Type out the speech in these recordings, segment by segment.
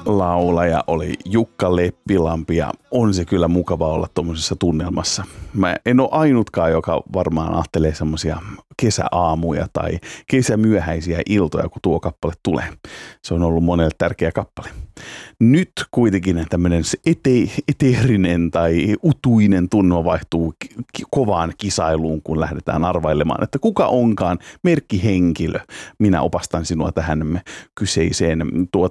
laulaja oli Jukka Leppilampi ja on se kyllä mukava olla tuommoisessa tunnelmassa. Mä en ole ainutkaan, joka varmaan ajattelee semmoisia kesäaamuja tai kesämyöhäisiä iltoja, kun tuo kappale tulee. Se on ollut monelle tärkeä kappale. Nyt kuitenkin tämmöinen eteerinen tai utuinen tunnelma vaihtuu kovaan kisailuun, kun lähdetään arvailemaan, että kuka onkaan merkkihenkilö. Minä opastan sinua tähän kyseiseen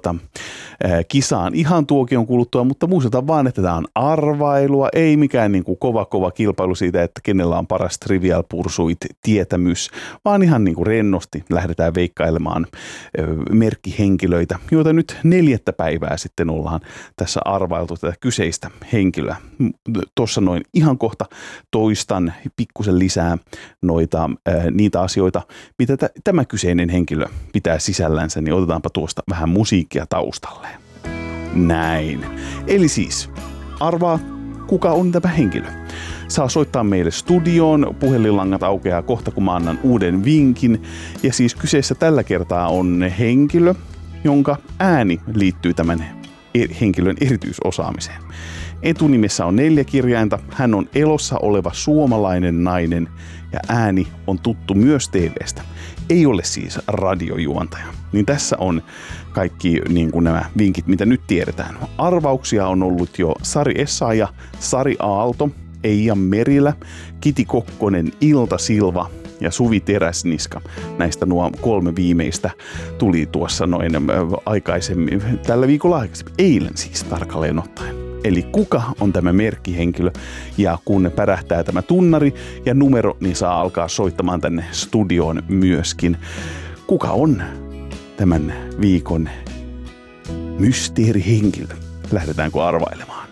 kisaan ihan tuokion kuluttua, mutta muistutan vaan, että tämä on arvailua, ei mikään niin kuin kova kilpailu siitä, että kenellä on paras Trivial Pursuit tietämys, vaan ihan niin kuin rennosti lähdetään veikkailemaan merkkihenkilöitä, joita nyt 4. päivää sitten ollaan tässä arvailtu tätä kyseistä henkilöä. Tuossa noin ihan kohta toistan pikkusen lisää niitä asioita, mitä tämä kyseinen henkilö pitää sisällänsä, niin otetaanpa tuosta vähän musiikkia taustalle. Näin. Eli siis, arvaa, kuka on tämä henkilö. Saa soittaa meille studioon, puhelinlangat aukeaa kohta, kun mä annan uuden vinkin. Ja siis kyseessä tällä kertaa on henkilö, jonka ääni liittyy tämän henkilön erityisosaamiseen. Etunimessä on 4 kirjainta, hän on elossa oleva suomalainen nainen ja ääni on tuttu myös TV:stä. Ei ole siis radiojuontaja. Niin tässä on kaikki niin kuin nämä vinkit, mitä nyt tiedetään. Arvauksia on ollut jo Sari Essayah, Sari Aalto, Eija Merilä, Kiti Kokkonen, Ilta Silva ja Suvi Teräsniska. Näistä nuo 3 viimeistä tuli tuossa noin aikaisemmin, tällä viikolla aikaisemmin, eilen siis tarkalleen ottaen. Eli kuka on tämä merkkihenkilö, ja kun pärähtää tämä tunnari ja numero, niin saa alkaa soittamaan tänne studioon myöskin. Kuka on tämän viikon mysteerihenkilö? Lähdetäänkö arvailemaan?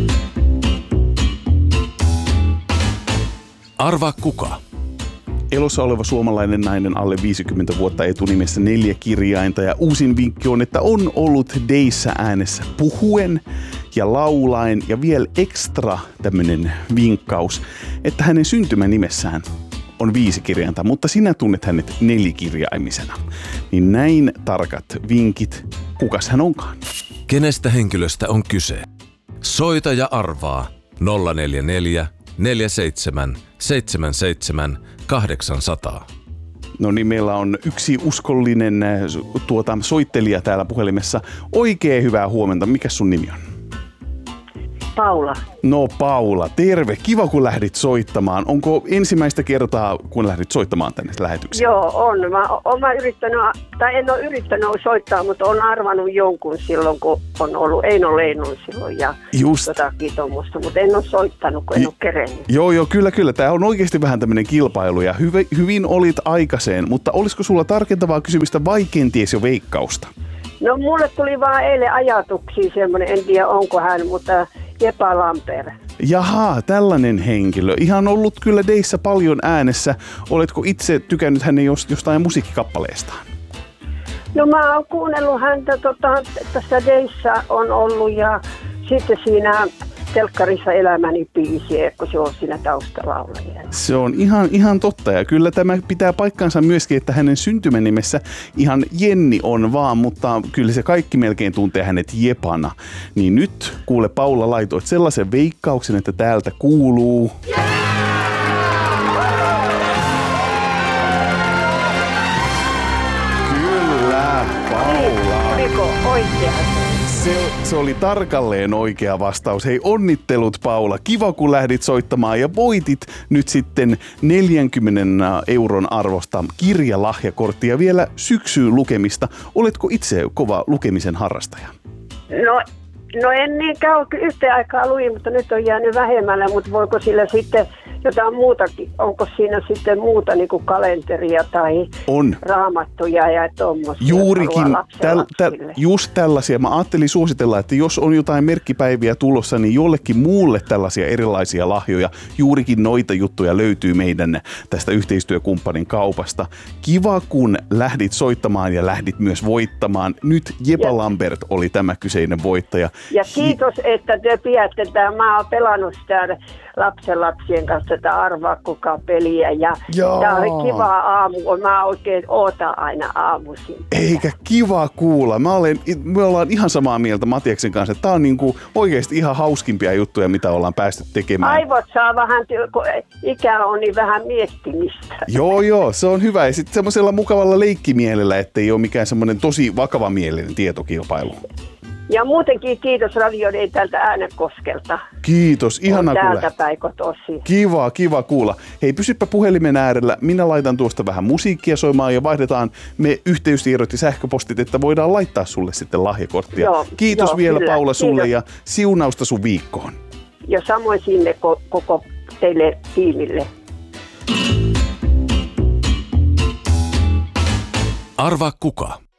Arvaa kuka. Elossa oleva suomalainen nainen alle 50 vuotta, etunimessä 4 kirjainta, ja uusin vinkki on, että on ollut Deissä äänessä puhuen ja laulaen, ja vielä ekstra tämmönen vinkkaus, että hänen syntymänimessään on 5 kirjainta, mutta sinä tunnet hänet 4-kirjaimisena. Niin näin tarkat vinkit, kukas hän onkaan. Kenestä henkilöstä on kyse? Soita ja arvaa 044 47 77 800. No niin, meillä on yksi uskollinen soittelija täällä puhelimessa. Oikein hyvää huomenta. Mikä sun nimi on? Paula. No Paula, terve. Kiva kun lähdit soittamaan. Onko ensimmäistä kertaa, kun lähdit soittamaan tänne lähetykseen? Joo, on. Mä yrittänyt, tai en ole yrittänyt soittaa, mutta on arvannut jonkun silloin, kun on ollut Eino Leinon silloin ja jotakin tuommoista, mutta en ole soittanut, kun en ole kerennyt. Joo, kyllä. Tämä on oikeasti vähän tämmöinen kilpailu ja hyvin olit aikaiseen, mutta olisiko sulla tarkentavaa kysymystä vai kenties jo veikkausta? No mulle tuli vaan eilen ajatuksia semmoinen, en tiedä onko hän, mutta Jepa Lamper. Jaha, tällainen henkilö. Ihan ollut kyllä Deissä paljon äänessä. Oletko itse tykännyt hänen jostain musiikkikappaleestaan? No mä oon kuunnellut häntä, tässä Deissä on ollut ja sitten siinä telkkarissa Elämäni biisi, kun se on siinä taustalaulajana. Se on ihan totta, ja kyllä tämä pitää paikkansa myöskin, että hänen syntymänimessä ihan Jenni on vaan, mutta kyllä se kaikki melkein tuntee hänet Jepana. Niin nyt kuule Paula, laitoit sellaisen veikkauksen, että täältä kuuluu... Kyllä, Paula. Oliko oikein? Se oli tarkalleen oikea vastaus. Hei, onnittelut Paula. Kiva kun lähdit soittamaan ja voitit nyt sitten 40 euron arvosta kirjalahjakorttia vielä syksyyn lukemista. Oletko itse kova lukemisen harrastaja? No en niinkään yhteen aikaa luin, mutta nyt on jäänyt vähemmällä, mutta voiko sillä sitten jotain muutakin, onko siinä sitten muuta niin kuin kalenteria tai raamattuja ja tommosia? Juurikin, just tällaisia. Mä ajattelin suositella, että jos on jotain merkkipäiviä tulossa, niin jollekin muulle tällaisia erilaisia lahjoja, juurikin noita juttuja löytyy meidän tästä yhteistyökumppanin kaupasta. Kiva, kun lähdit soittamaan ja lähdit myös voittamaan. Nyt Jepa Lambert oli tämä kyseinen voittaja. Ja kiitos, että te pidätte tämän. Mä oon pelannut sitä lapsenlapsien kanssa tätä Arvaa kuka -peliä. Ja tää on kiva aamu. Mä oikein ootan aina aamuisin. Eikä kiva kuulla. Me ollaan ihan samaa mieltä Matiaksen kanssa. Tää on niinku oikeasti ihan hauskimpia juttuja, mitä ollaan päästy tekemään. Aivot saa vähän, kun ikä on niin vähän miettimistä. Joo, se on hyvä. Ja sitten semmoisella mukavalla leikkimielellä, ettei ole mikään semmoinen tosi vakavamielinen tietokilpailu. Ja muutenkin kiitos radioiden täältä Äänekoskelta. Kiitos, ihana kuulla. Täältä päin tosi. Kiva kuulla. Hei, pysyppä puhelimen äärellä. Minä laitan tuosta vähän musiikkia soimaan ja vaihdetaan me yhteystiedot ja sähköpostit, että voidaan laittaa sulle sitten lahjakorttia. Kiitos vielä kyllä. Paula sulle ja siunausta sun viikkoon. Ja samoin sinne koko teille tiimille. Arvaa kuka?